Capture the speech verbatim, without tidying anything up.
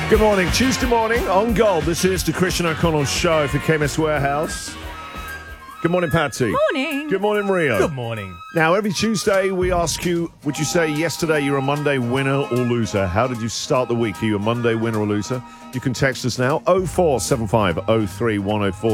Good morning. Tuesday morning on Gold. This is the Christian O'Connell Show for Chemist Warehouse. Good morning, Patsy. Morning. Good morning, Rio. Good morning. Now, every Tuesday we ask you, would you say yesterday you're a Monday winner or loser? How did you start the week? Are you a Monday winner or loser? You can text us now, oh four seven five oh three one oh four.